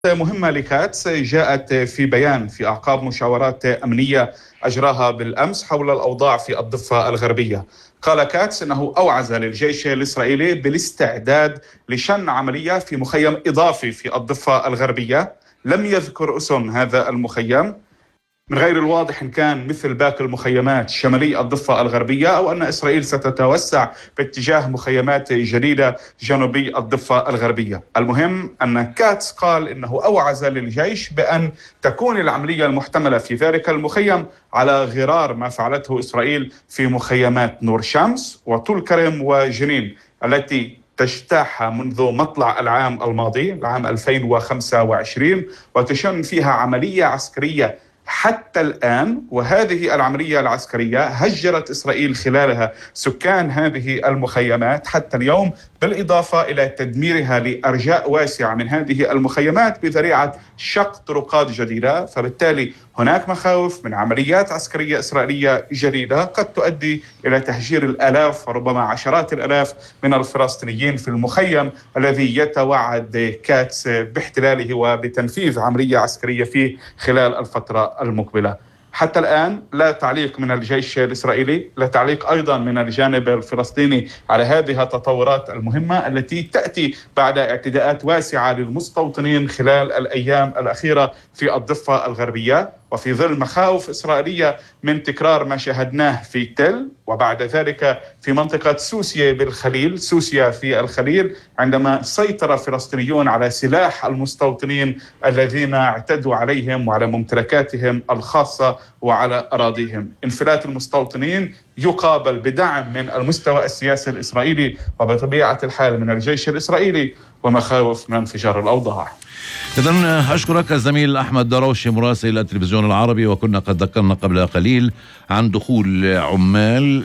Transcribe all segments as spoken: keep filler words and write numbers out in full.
مهمة لكاتس جاءت في بيان في أعقاب مشاورات أمنية أجراها بالأمس حول الأوضاع في الضفة الغربية. قال كاتس أنه أوعز للجيش الإسرائيلي بالاستعداد لشن عملية في مخيم إضافي في الضفة الغربية. لم يذكر اسم هذا المخيم. من غير الواضح إن كان مثل باقي المخيمات شمالي الضفة الغربية أو أن إسرائيل ستتوسع باتجاه مخيمات جديدة جنوبي الضفة الغربية. المهم أن كاتس قال إنه أوعز للجيش بأن تكون العملية المحتملة في ذلك المخيم على غرار ما فعلته إسرائيل في مخيمات نور شمس وطول كرم وجنين التي تجتاحها منذ مطلع العام الماضي العام ألفين وخمسة وعشرين وتشن فيها عملية عسكرية حتى الآن. وهذه العملية العسكرية هجرت إسرائيل خلالها سكان هذه المخيمات حتى اليوم، بالإضافة إلى تدميرها لأرجاء واسعة من هذه المخيمات بذريعة شق طرقات جديدة. فبالتالي هناك مخاوف من عمليات عسكرية إسرائيلية جديدة قد تؤدي إلى تهجير الآلاف وربما عشرات الآلاف من الفلسطينيين في المخيم الذي يتوعد كاتس باحتلاله وبتنفيذ عملية عسكرية فيه خلال الفترة المقبلة. حتى الآن لا تعليق من الجيش الإسرائيلي، لا تعليق أيضا من الجانب الفلسطيني على هذه التطورات المهمة التي تأتي بعد اعتداءات واسعة للمستوطنين خلال الأيام الأخيرة في الضفة الغربية، وفي ظل مخاوف إسرائيلية من تكرار ما شاهدناه في تل وبعد ذلك في منطقة سوسيا بالخليل سوسيا في الخليل، عندما سيطر الفلسطينيون على سلاح المستوطنين الذين اعتدوا عليهم وعلى ممتلكاتهم الخاصة وعلى أراضيهم. انفلات المستوطنين يقابل بدعم من المستوى السياسي الإسرائيلي وبطبيعة الحال من الجيش الإسرائيلي ومخاوف من انفجار الأوضاع. إذن أشكرك الزميل أحمد دروشي مراسل التلفزيون العربي. وكنا قد ذكرنا قبل قليل عن دخول عمال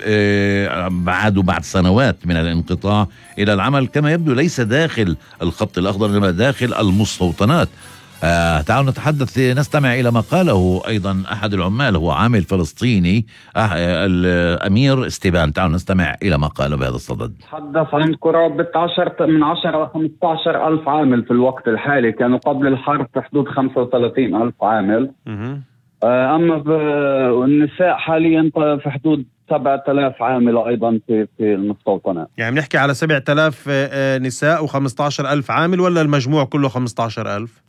بعد بعد سنوات من الانقطاع إلى العمل كما يبدو ليس داخل الخط الأخضر إنما داخل المستوطنات. آه تعالوا نتحدث نستمع إلى ما قاله أيضا أحد العمال هو عامل فلسطيني آه الأمير استيبان. تعالوا نستمع إلى ما قاله بهذا الصدد. تحدث عن قرابة عشرة من عشرة إلى خمسة عشر ألف عامل في الوقت الحالي، كانوا قبل الحرب في حدود خمسة وثلاثين ألف عامل. آه أما النساء حاليا في حدود سبعة آلاف عامل أيضا في في المستوطنات. يعني بنحكي على سبعة آلاف نساء وخمسة عشر ألف عامل ولا المجموع كله خمسة عشر ألف؟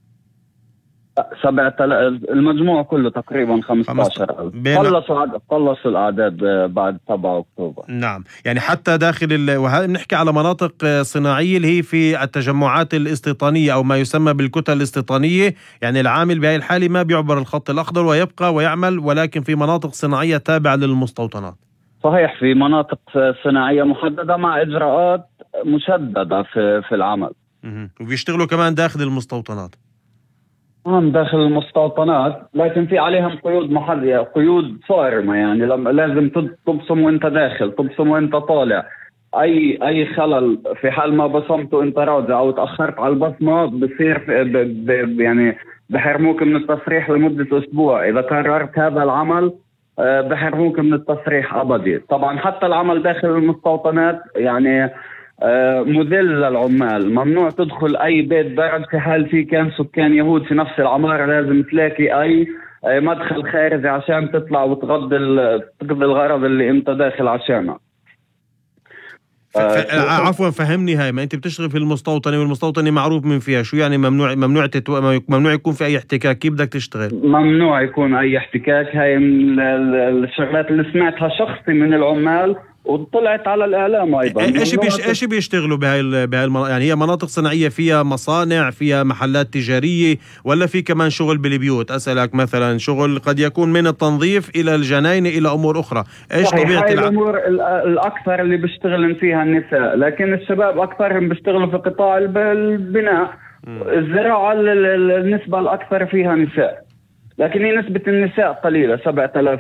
سبعة آلاف المجموع كله تقريبا خمسة عشر ألف. خلصوا خلصوا الأعداد بعد سبعة أكتوبر. نعم، يعني حتى داخل ال... وهذا بنحكي على مناطق صناعية اللي هي في التجمعات الاستيطانية أو ما يسمى بالكتل الاستيطانية. يعني العامل بهاي الحالة ما بيعبر الخط الأخضر ويبقى ويعمل، ولكن في مناطق صناعية تابعة للمستوطنات. صحيح، في مناطق صناعية محددة مع إجراءات مشددة في في العمل. م- وبيشتغلوا كمان داخل المستوطنات. هم داخل المستوطنات، لكن في عليهم قيود محددة، قيود صارمة. يعني لازم تبصم وانت داخل، تبصم وانت طالع. اي اي خلل في حال ما بصمت وانت راجع او تاخرت على البصمه بصير ب ب يعني بحرموك من التصريح لمده اسبوع. اذا كررت هذا العمل بحرموك من التصريح ابدي. طبعا حتى العمل داخل المستوطنات يعني مذل للعمال. ممنوع تدخل أي بيت برد في حال في كان سكان يهود في نفس العمارة. لازم تلاقي أي مدخل خارجي عشان تطلع وتغضي تقضي الغرض اللي أنت داخل عشانه. ف... عفوا فهمني، هاي ما أنت بتشتغل في المستوطنة والمستوطنة معروف من فيها شو يعني ممنوع ممنوع تتو... ممنوع يكون في أي احتكاك. كيف بدك تشتغل؟ ممنوع يكون أي احتكاك. هاي من الشغلات اللي سمعتها شخصي من العمال وطلعت على الإعلام أيضا. إيش بيش إيش بيشتغلوا بهاي بهاي المناطق؟ يعني هي مناطق صناعية فيها مصانع فيها محلات تجارية ولا في كمان شغل بالبيوت؟ أسألك مثلا شغل قد يكون من التنظيف إلى الجناينة إلى أمور أخرى. إيش طبيعة الأمور الأكثر اللي بيشتغلن فيها النساء، لكن الشباب أكثرهم بيشتغلوا في قطاع البناء. م. الزراعة النسبة الأكثر فيها نساء، لكن هي نسبة النساء قليلة. سبعة آلاف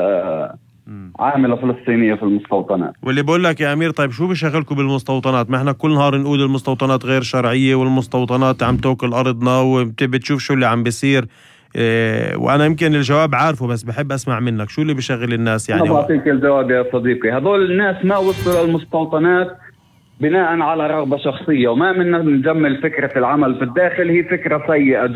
عاملة فلسطينية في المستوطنات. واللي بقول لك يا أمير، طيب شو بيشغلكم بالمستوطنات؟ ما احنا كل نهار نقول المستوطنات غير شرعية والمستوطنات عم توكل أرضنا وبتشوف شو اللي عم بيصير. إيه وأنا يمكن الجواب عارفه بس بحب أسمع منك شو اللي بيشغل الناس. يعني أنا بعطيك الجواب يا صديقي. هذول الناس ما وصلوا للمستوطنات بناء على رغبة شخصية، وما منا نجمل فكرة العمل في الداخل، هي فكرة سيئة